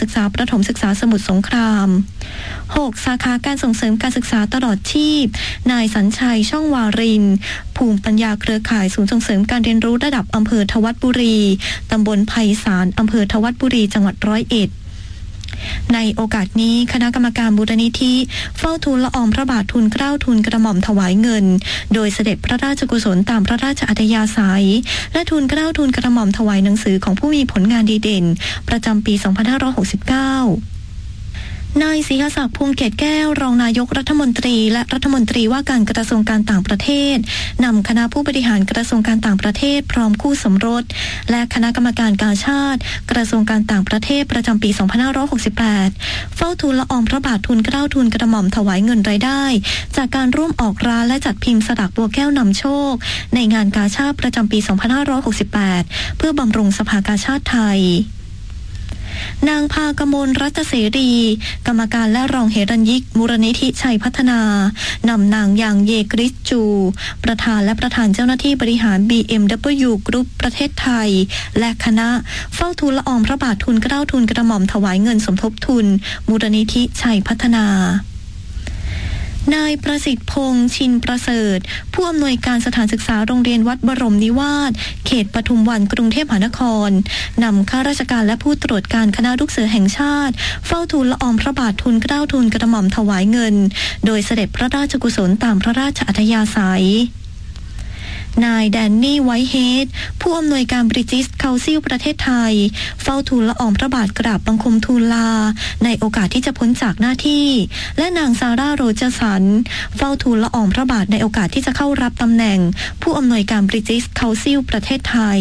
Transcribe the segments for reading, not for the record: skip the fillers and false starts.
ศึกษาประถมศึกษาสมุทรสงคราม 6. สาขาการส่งเสริมการศึกษาตลอดชีพนายสัญชัยช่องวารินภูมิปัญญาเครือข่ายศูนย์ส่งเสริมการเรียนรู้ระดับอำเภอทวัดบุรีตำบลไผ่สารอำเภอทวัดบุรีจังหวัด101ในโอกาสนี้คณะกรรมการมูลนิธิเฝ้าทูลละอองพระบาททูลเกล้าทูลกระหม่อมถวายเงินโดยเสด็จพระราชกุศลตามพระราชอัธยาศัยและทูลเกล้าทูลกระหม่อมถวายหนังสือของผู้มีผลงานดีเด่นประจำปี 2569นายศรีศักดิ์พวงเกตแก้วรองนายกรัฐมนตรีและรัฐมนตรีว่าการกระทรวงการต่างประเทศนำคณะผู้บริหารกระทรวงการต่างประเทศพร้อมคู่สมรสและคณะกรรมการกาชาดกระทรวงการต่างประเทศประจำปี 2568 เฝ้าทูลละอองพระบาททูลเกล้าทูลกระหม่อมถวายเงินรายได้จากการร่วมออกร้านและจัดพิมพ์สลากบัวแก้วนำโชคในงานกาชาดประจำปี 2568 เพื่อบำรุงสภากาชาดไทยนางภากมลรัตเสรีกรรมการและรองเฮรัญยิกมูลนิธิชัยพัฒนานำนางยางเยกริสจูประธานและประธานเจ้าหน้าที่บริหาร BMW Group ประเทศไทยและคณะเฝ้าทูลละอองพระบาททูลเกล้าทูลกระหม่อมถวายเงินสมทบทุนมูลนิธิชัยพัฒนานายประสิทธิ์พงษ์ชินประเสริฐผู้อำนวยการสถานศึกษาโรงเรียนวัดบรมนิวาสเขตปทุมวันกรุงเทพมหานครนำข้าราชการและผู้ตรวจการคณะลูกเสือแห่งชาติเฝ้าทูลละอองพระบาททูลเกล้าทูลกระหม่อมถวายเงินโดยเสด็จพระราชกุศลตามพระราชอัธยาศัยนายแดนนี่ไวท์เฮดผู้อำนวยการบริจิสเคาซิลประเทศไทยเฝ้าทูลละอองพระบาทกราบบังคมทูลลาในโอกาสที่จะพ้นจากหน้าที่และนางซาร่าโรเจสันเฝ้าทูลละอองพระบาทในโอกาสที่จะเข้ารับตำแหน่งผู้อำนวยการบริจิสเคาซิลประเทศไทย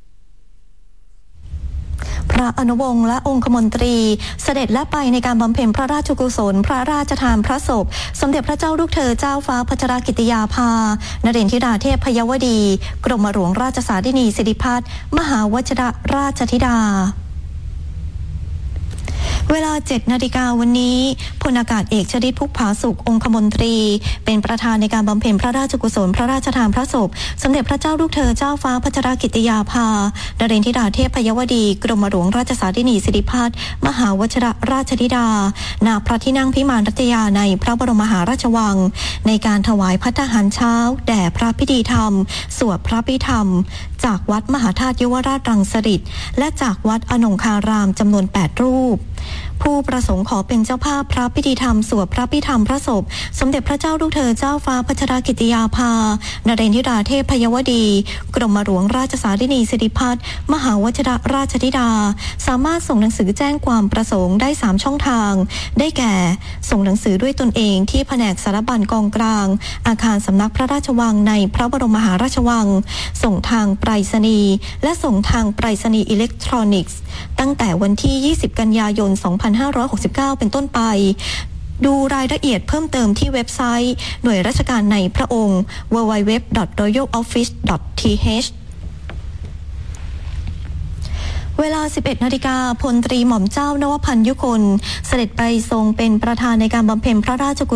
พระอนุวงศ์และองคมนตรีเสด็จและไปในการบำเพ็ญพระราชกุศลพระราชทานพระศพสมเด็จพระเจ้าลูกเธอเจ้าฟ้าพัชรกิติยาภานเรนทิราเทพพยวดีกรมหลวงราชสารินีสิริพัฒน์มหาวชิรราชธิดาเวลา 7 นาฬิกาวันนี้พลอากาศเอกชฤทธิ์พุกผาสุของคมนตรีเป็นประธานในการบำเพ็ญพระราชกุศลพระราชทานพระศพสมเด็จพระเจ้าลูกเธอเจ้าฟ้าพัชรกิติยาภานเรนทิราเทพพยวดีกรมหลวงราชสารินีสิริพัฒน์มหาวชิรราชธิดาณพระที่นั่งพิมานรัตยาในพระบรมมหาราชวังในการถวายภัตตาหารเช้าแด่พระพิธีธรรมสวดพระพิธรรมจากวัดมหาธาตุยุวราชรังสฤษฎ์และจากวัดอนงคารามจำนวน 8 รูปผู้ประสงค์ขอเป็นเจ้าภาพพระพิธีธรรมสวดพระพิธรรมพระศพสมเด็จพระเจ้าลูกเธอเจ้าฟ้าพัชรกิติยาภานเรนทิราเทพพยวดีกรมหลวงราชสารินีสิริพัฒน์มหาวชิรราชธิดาสามารถส่งหนังสือแจ้งความประสงค์ได้3ช่องทางได้แก่ส่งหนังสือด้วยตนเองที่แผนกสารบัญกองกลางอาคารสำนักพระราชวังในพระบรมมหาราชวังส่งทางไปรษณีย์และส่งทางไปรษณีย์อิเล็กทรอนิกส์ตั้งแต่วันที่20 กันยายน 2569 เป็นต้นไปดูรายละเอียดเพิ่มเติมที่เว็บไซต์หน่วยราชการในพระองค์ www.royaloffice.thเวลา 11 นาฬิกาพลตรีหม่อมเจ้านวพันธ์ยุคนเสด็จไปทรงเป็นประธานในการบำเพ็ญพระราชกุ